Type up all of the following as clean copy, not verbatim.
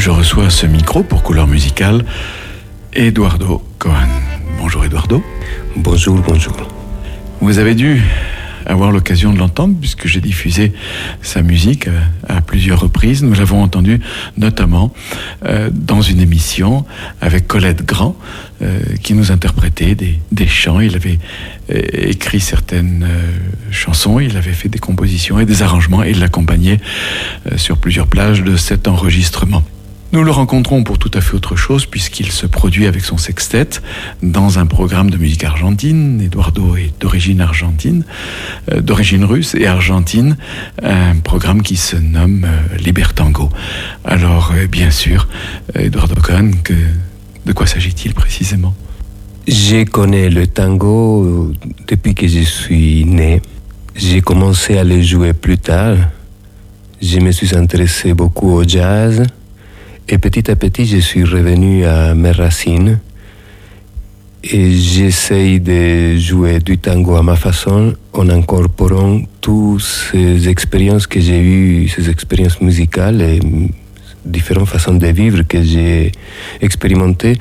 je reçois à ce micro pour Couleur Musicale Eduardo Kohan. Bonjour Eduardo. Bonjour. Vous avez dû avoir l'occasion de l'entendre puisque j'ai diffusé sa musique à plusieurs reprises. Nous l'avons entendu notamment dans une émission avec Colette Grand qui nous interprétait des chants. Il avait écrit certaines chansons, il avait fait des compositions et des arrangements et il l'accompagnait sur plusieurs plages de cet enregistrement. Nous le rencontrons pour tout à fait autre chose puisqu'il se produit avec son sextet dans un programme de musique argentine. Eduardo est d'origine argentine, d'origine russe et argentine, un programme qui se nomme Libertango. Alors, bien sûr, Eduardo Kohan, de quoi s'agit-il précisément ? Je connais le tango depuis que je suis né. J'ai commencé à le jouer plus tard. Je me suis intéressé beaucoup au jazz. Et petit à petit, je suis revenu à mes racines et j'essaye de jouer du tango à ma façon en incorporant toutes ces expériences que j'ai eues, ces expériences musicales et différentes façons de vivre que j'ai expérimentées.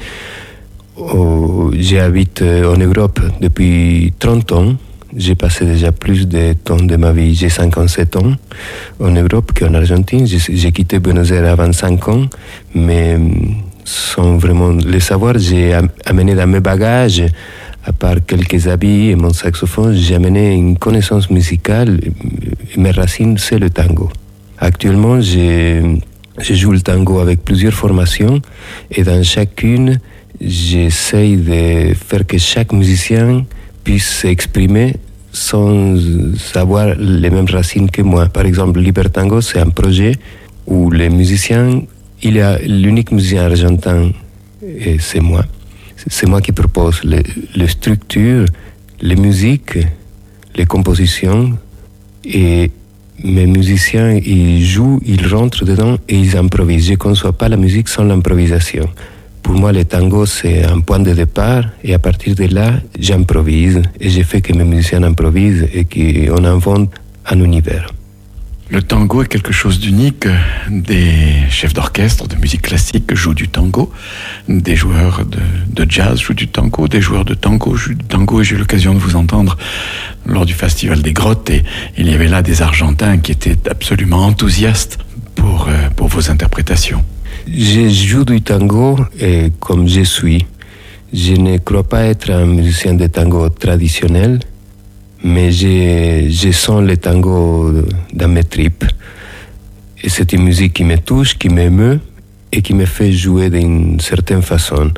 J'habite en Europe depuis 30 ans. J'ai passé déjà plus de temps de ma vie. J'ai 57 ans en Europe qu'en Argentine. J'ai quitté Buenos Aires à 25 ans, mais sans vraiment le savoir, j'ai amené dans mes bagages, à part quelques habits et mon saxophone, j'ai amené une connaissance musicale. Mes racines, c'est le tango. Actuellement, je joue le tango avec plusieurs formations et dans chacune, j'essaye de faire que chaque musicien puisse s'exprimer sans avoir les mêmes racines que moi. Par exemple, Libertango, c'est un projet où les musiciens, il y a l'unique musicien argentin, et c'est moi. C'est moi qui propose les structures, les musiques, les compositions, et mes musiciens, ils jouent, ils rentrent dedans et ils improvisent. Je ne conçois pas la musique sans l'improvisation. Pour moi, le tango, c'est un point de départ et à partir de là, j'improvise et je fais que mes musiciens improvisent et qu'on invente un univers. Le tango est quelque chose d'unique. Des chefs d'orchestre de musique classique jouent du tango, des joueurs de jazz jouent du tango, des joueurs de tango jouent du tango et j'ai eu l'occasion de vous entendre lors du Festival des Grottes et il y avait là des Argentins qui étaient absolument enthousiastes pour vos interprétations. Je joue du tango comme je suis. Je ne crois pas être un musicien de tango traditionnel, mais je sens le tango dans mes tripes. Et c'est une musique qui me touche, qui m'émeut et qui me fait jouer d'une certaine façon.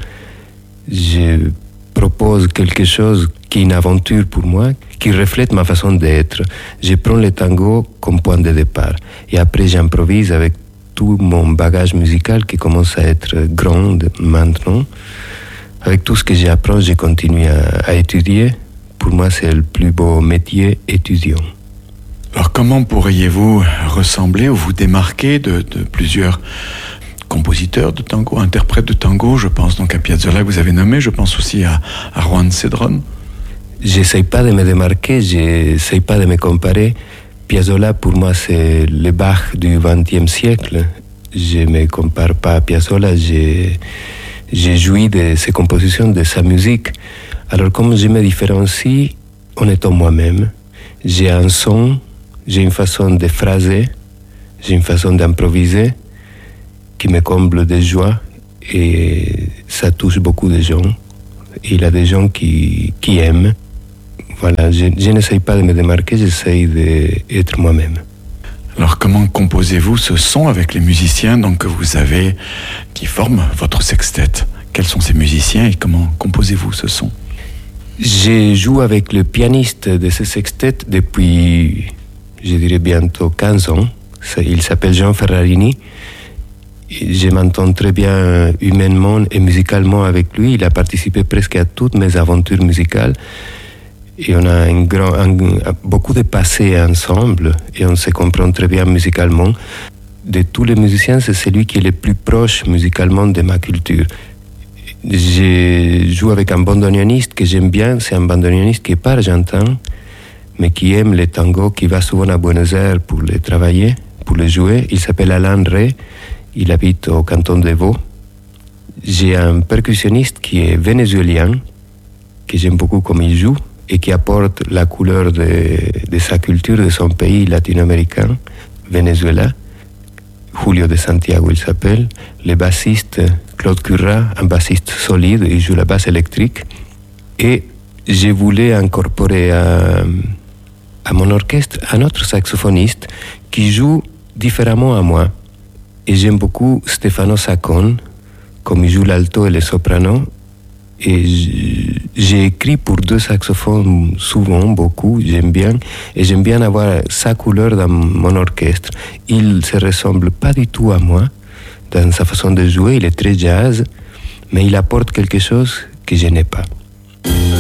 Je propose quelque chose qui est une aventure pour moi, qui reflète ma façon d'être. Je prends le tango comme point de départ et après j'improvise avec tout mon bagage musical qui commence à être grand maintenant. Avec tout ce que j'apprends, je continue à étudier. Pour moi, c'est le plus beau métier, étudiant. Alors comment pourriez-vous ressembler ou vous démarquer de plusieurs compositeurs de tango, interprètes de tango? Je pense donc à Piazzolla que vous avez nommé, je pense aussi à Juan Cedrón. J'essaye pas de me démarquer, j'essaye pas de me comparer. Piazzolla, pour moi, c'est le Bach du XXe siècle. Je ne me compare pas à Piazzolla, j'ai joui de ses compositions, de sa musique. Alors, comme je me différencie en étant moi-même, j'ai un son, j'ai une façon de phraser, j'ai une façon d'improviser qui me comble de joie et ça touche beaucoup de gens. Il y a des gens qui aiment. Voilà, je n'essaye pas de me démarquer, j'essaye d'être moi-même. Alors comment composez-vous ce son avec les musiciens donc, que vous avez, qui forment votre sextet? Quels sont ces musiciens et comment composez-vous ce son? Je joue avec le pianiste de ce sextet depuis, je dirais bientôt 15 ans. Il s'appelle Jean Ferrarini. Je m'entends très bien humainement et musicalement avec lui. Il a participé presque à toutes mes aventures musicales. Et on a beaucoup de passé ensemble et on se comprend très bien musicalement. De tous les musiciens, c'est celui qui est le plus proche musicalement de ma culture. Je joue avec un bandoneoniste que j'aime bien, c'est un bandoneoniste qui n'est pas argentin, mais qui aime le tango, qui va souvent à Buenos Aires pour le travailler, pour le jouer. Il s'appelle Alain Rey. Il habite au canton de Vaud. J'ai un percussionniste qui est vénézuélien, que j'aime beaucoup comme il joue, et qui apporte la couleur de sa culture, de son pays latino-américain, Venezuela. Julio de Santiago, il s'appelle. Le bassiste Claude Currat, un bassiste solide, il joue la basse électrique. Et je voulais incorporer à mon orchestre un autre saxophoniste qui joue différemment à moi. Et j'aime beaucoup Stefano Saccone, comme il joue l'alto et le soprano. Et j'ai écrit pour 2 saxophones souvent, beaucoup, j'aime bien. Et j'aime bien avoir sa couleur dans mon orchestre. Il ne se ressemble pas du tout à moi dans sa façon de jouer. Il est très jazz, mais il apporte quelque chose que je n'ai pas.